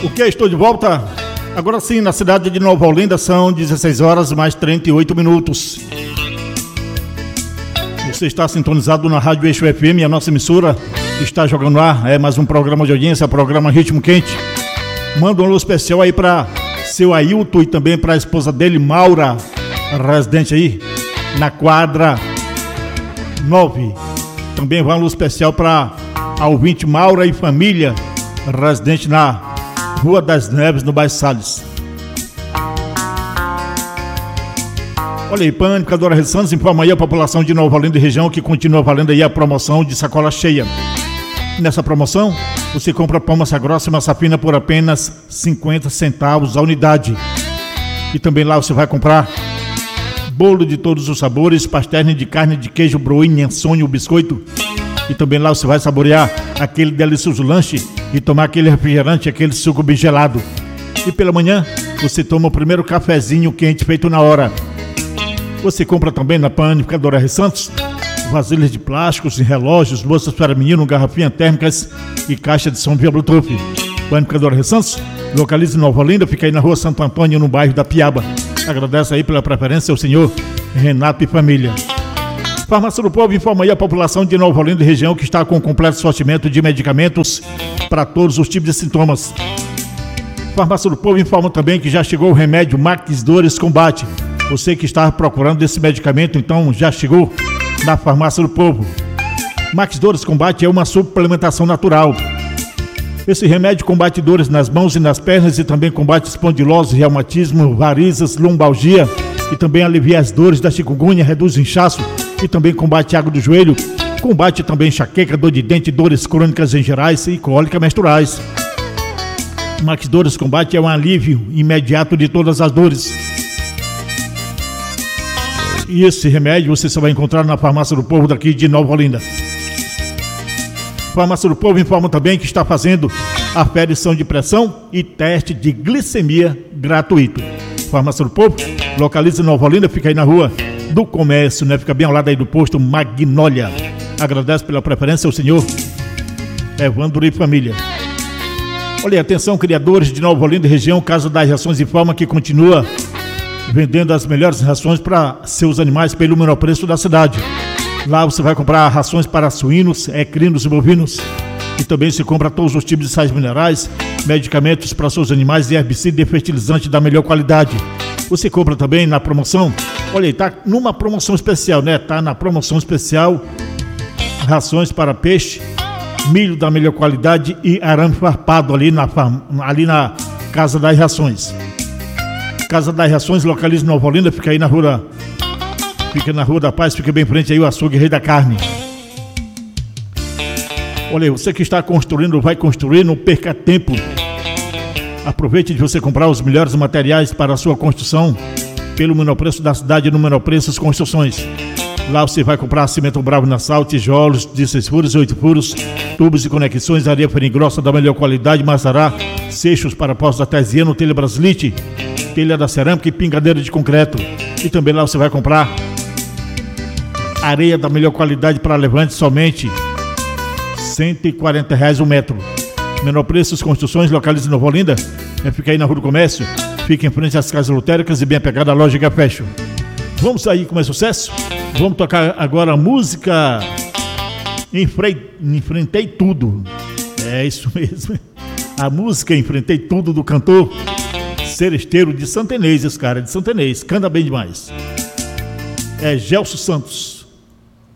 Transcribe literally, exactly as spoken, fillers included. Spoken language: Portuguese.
O que? Estou de volta. Agora sim, na cidade de Nova Olinda são dezesseis horas mais trinta e oito minutos. Você está sintonizado na Rádio Eixo F M, a nossa emissora está jogando ar. É mais um programa de audiência, programa Ritmo Quente. Manda um alô especial aí para seu Ailton e também para a esposa dele, Maura, residente aí na quadra nove. Também vai um alô especial para a ouvinte Maura e família, residente na Rua das Neves, no bairro Salles. Olha aí, Panificadora Rede Santos informa aí a população de Nova Olinda e região que continua valendo aí a promoção de sacola cheia. Nessa promoção, você compra pão massa grossa e massa fina por apenas cinquenta centavos a unidade. E também lá você vai comprar bolo de todos os sabores, pastéis de carne, de queijo, broinha, sonho, biscoito. E também lá você vai saborear aquele delicioso lanche e tomar aquele refrigerante, aquele suco bem gelado. E pela manhã, você toma o primeiro cafezinho quente feito na hora. Você compra também na Panificadora Rede Santos vasilhas de plásticos e relógios, louças para menino, garrafinhas térmicas e caixa de som via Bluetooth. Panificadora Rede Santos, localiza em Nova Olinda, fica aí na rua Santo Antônio, no bairro da Piaba. Agradece aí pela preferência ao senhor Renato e família. Farmácia do Povo informa aí a população de Nova Olinda e região que está com um completo sortimento de medicamentos para todos os tipos de sintomas. Farmácia do Povo informa também que já chegou o remédio Max Dores Combate. Você que está procurando esse medicamento, então já chegou na Farmácia do Povo. Max Dores Combate é uma suplementação natural. Esse remédio combate dores nas mãos e nas pernas e também combate espondilose, reumatismo, varizes, lombalgia e também alivia as dores da chikungunya, reduz o inchaço e também combate água do joelho, combate também enxaqueca, dor de dente, dores crônicas em gerais e cólicas menstruais. Max Dores Combate é um alívio imediato de todas as dores. E esse remédio você só vai encontrar na Farmácia do Povo daqui de Nova Olinda. Farmácia do Povo informa também que está fazendo aferição de pressão e teste de glicemia gratuito. Farmácia do Povo, localiza em Nova Olinda, fica aí na rua do Comércio, né? Fica bem ao lado aí do posto Magnólia. Agradece pela preferência ao senhor Evandro e família. Olha, atenção, criadores de Nova Olinda e região, Casa das Rações informa que continua vendendo as melhores rações para seus animais pelo menor preço da cidade. Lá você vai comprar rações para suínos, equinos e bovinos. E também se compra todos os tipos de sais minerais, medicamentos para seus animais e herbicida e fertilizante da melhor qualidade. Você compra também na promoção. Olha aí, tá numa promoção especial, né? Tá na promoção especial rações para peixe, milho da melhor qualidade e arame farpado ali na, ali na Casa das Rações. Casa das Rações, localiza em Nova Olinda, fica aí na rua, fica na Rua da Paz, fica bem em frente aí o açougue Rei da Carne. Olha aí, você que está construindo, vai construir, não perca tempo. Aproveite de você comprar os melhores materiais para a sua construção pelo menor preço da cidade, no menor preço construções. Lá você vai comprar cimento bravo na sal, tijolos de seis furos e oito furos, tubos e conexões, areia grossa da melhor qualidade, Mazará, seixos para postos artesiano, telha brasilite, telha da cerâmica e pingadeira de concreto. E também lá você vai comprar areia da melhor qualidade para levante, somente cento e quarenta reais o metro. Menor preço, construções, localiza em Nova Olinda, é, fica aí na Rua do Comércio, fica em frente às casas lotéricas e bem apegada à loja Fashion. Vamos sair com mais sucesso? Vamos tocar agora a música Enfrei, Enfrentei Tudo. É isso mesmo. A música Enfrentei Tudo do cantor Seresteiro de Santa Inês, esse cara é de Santa Inês, canta bem demais. É Gelson Santos.